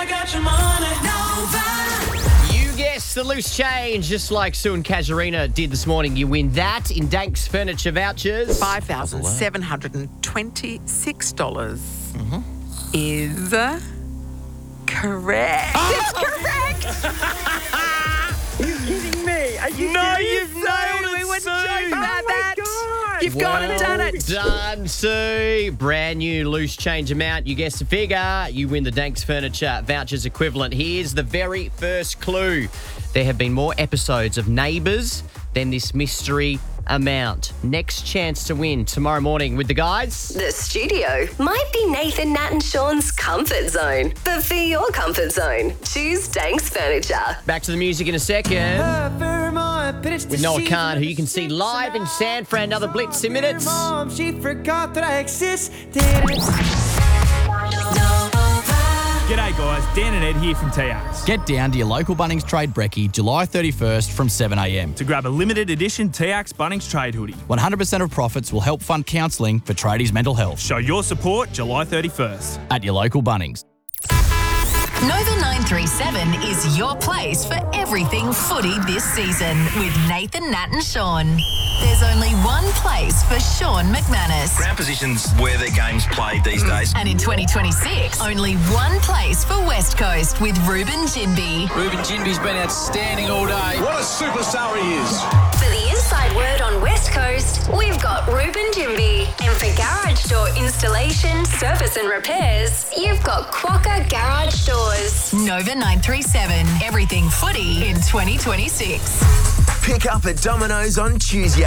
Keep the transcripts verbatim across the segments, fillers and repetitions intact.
I got your money. Nova. You guessed the loose change, just like Sue and Casuarina did this morning. You win that in Danks Furniture vouchers. five thousand seven hundred twenty-six dollars mm-hmm. is uh, correct. Oh! It's correct. Are you kidding me? Are you No, serious? you've nailed it, We wouldn't Sue. joke about Oh, that. God. You've gone and done it. Done, Sue. Brand new loose change amount. You guess the figure. You win the Danks Furniture vouchers equivalent. Here's the very first clue. There have been more episodes of Neighbours than this mystery amount. Next chance to win tomorrow morning with the guys. The studio might be Nathan, Nat and Sean's comfort zone, but for your comfort zone, choose Danks Furniture. Back to the music in a second. With Noah Khan, who you can see live in San Fran, another Blitz in minutes. Mom, she forgot that I existed. G'day guys, Dan and Ed here from T X. Get down to your local Bunnings Trade Brekkie July thirty-first from seven a m. To grab a limited edition T X Bunnings Trade hoodie. one hundred percent of profits will help fund counselling for tradies' mental health. Show your support July thirty-first. At your local Bunnings. Nova nine three seven is your place for everything footy this season with Nathan, Nat and Sean. There's only one place for Sean McManus. Ground position's where their game's played these days. And in twenty twenty-six, only one place for West Coast with Ruben Jinby. Ruben Jinby's been outstanding all day. What a superstar he is. For the inside word on West Coast, we've got Ruben Jinby. And for garage door installation, service and repairs, you've got Quokka Garage Doors. Nova nine three seven, everything footy in twenty twenty-six. Pick up at Domino's on Tuesday.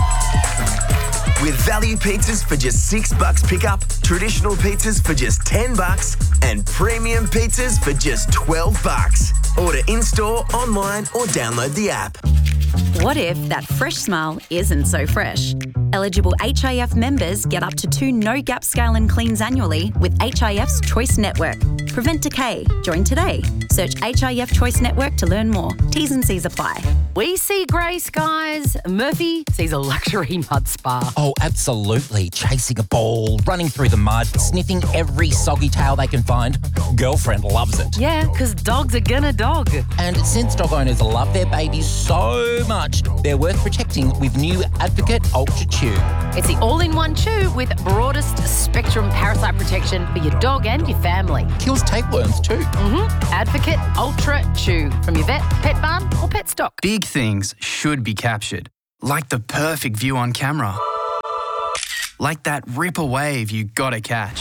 With value pizzas for just six bucks pickup, traditional pizzas for just ten bucks, and premium pizzas for just twelve bucks. Order in-store, online, or download the app. What if that fresh smile isn't so fresh? Eligible H I F members get up to two no-gap scale and cleans annually with H I F's Choice Network. Prevent decay. Join today. Search H I F Choice Network to learn more. T's and C's apply. We see grey skies. Murphy sees a luxury mud spa. Oh, absolutely. Chasing a ball, running through the mud, sniffing every soggy tail they can find. Girlfriend loves it. Yeah, because dogs are gonna dog. And since dog owners love their babies so much, they're worth protecting with new Advocate Ultra Chew. It's the all-in-one chew with broadest spectrum parasite protection for your dog and your family. Kills tapeworms too. Mm-hmm. Advocate Ultra Chew from your vet, pet barn or pet stock. Big things should be captured, like the perfect view on camera. Like that ripper wave you gotta catch.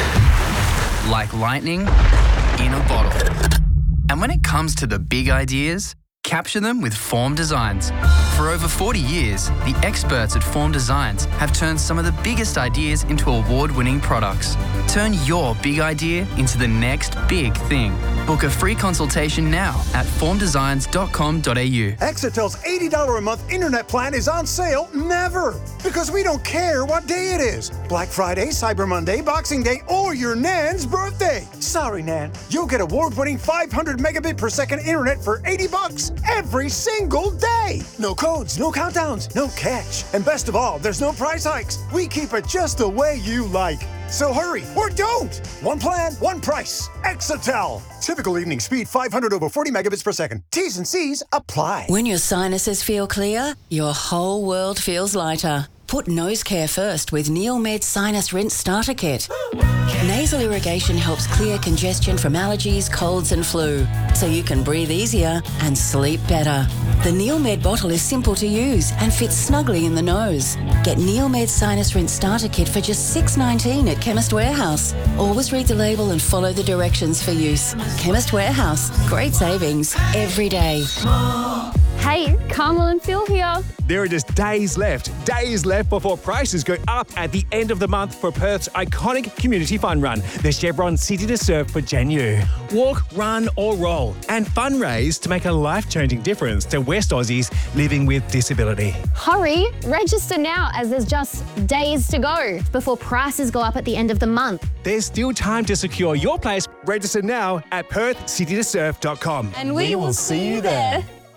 Like lightning in a bottle. And when it comes to the big ideas, capture them with Form Designs. For over forty years, the experts at Form Designs have turned some of the biggest ideas into award-winning products. Turn your big idea into the next big thing. Book a free consultation now at form designs dot com dot a u. Exatel's eighty dollars a month internet plan is on sale never, because we don't care what day it is. Black Friday, Cyber Monday, Boxing Day, or your Nan's birthday. Sorry, Nan. You'll get award-winning five hundred megabit per second internet for eighty bucks every single day. No codes, no countdowns, no catch. And best of all, there's no price hikes. We keep it just the way you like. So hurry, or don't! One plan, one price. Exatel. Typical evening speed, five hundred over forty megabits per second. T's and C's apply. When your sinuses feel clear, your whole world feels lighter. Put nose care first with NeilMed Sinus Rinse Starter Kit. Nasal irrigation helps clear congestion from allergies, colds and flu, so you can breathe easier and sleep better. The NeilMed bottle is simple to use and fits snugly in the nose. Get NeilMed Sinus Rinse Starter Kit for just six dollars nineteen at Chemist Warehouse. Always read the label and follow the directions for use. Chemist Warehouse. Great savings every day. Hey, Carmel and Phil here. There are just days left, days left before prices go up at the end of the month for Perth's iconic community fun run, the Chevron City to Surf for January. Walk, run or roll and fundraise to make a life-changing difference to West Aussies living with disability. Hurry, register now as there's just days to go before prices go up at the end of the month. There's still time to secure your place. Register now at perth city to surf dot com. And we, we will see you there.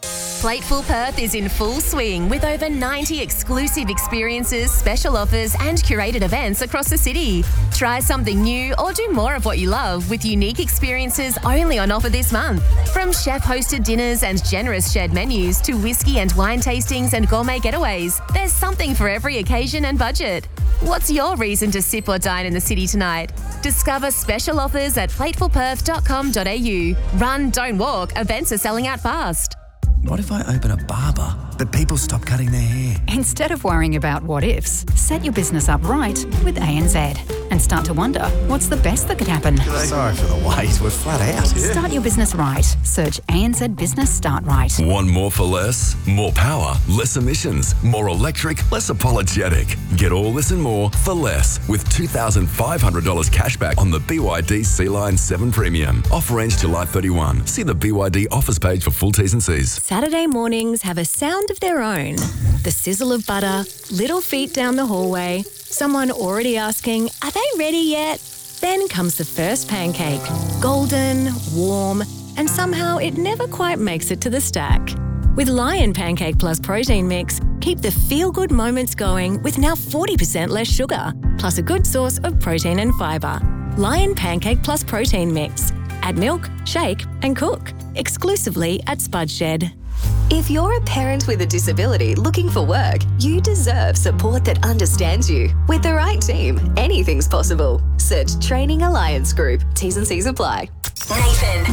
Plateful Perth is in full swing with over ninety exclusive experiences, special offers and curated events across the city. Try something new or do more of what you love with unique experiences only on offer this month. From chef-hosted dinners and generous shared menus to whiskey and wine tastings and gourmet getaways, there's something for every occasion and budget. What's your reason to sip or dine in the city tonight? Discover special offers at plateful perth dot com dot a u. Run, don't walk. Events are selling out fast. What if I open a barber, but people stop cutting their hair? Instead of worrying about what ifs, set your business up right with A N Z and start to wonder, what's the best that could happen? Sorry for the wait, we're flat out. Start your business right. Search A N Z Business Start Right. Want more for less? More power, less emissions, more electric, less apologetic. Get all this and more for less with two thousand five hundred dollars cashback on the B Y D Sea-Line seven Premium. Offer ends July thirty-first. See the B Y D offers page for full T's and C's. Saturday mornings have a sound of their own. The sizzle of butter, little feet down the hallway, someone already asking, are they ready yet? Then comes the first pancake. Golden, warm, and somehow it never quite makes it to the stack. With Lion Pancake Plus Protein Mix, keep the feel-good moments going with now forty percent less sugar, plus a good source of protein and fibre. Lion Pancake Plus Protein Mix. Add milk, shake, and cook. Exclusively at Spud Shed. If you're a parent with a disability looking for work, you deserve support that understands you. With the right team, anything's possible. Search Training Alliance Group. T's and C's apply. Nathan,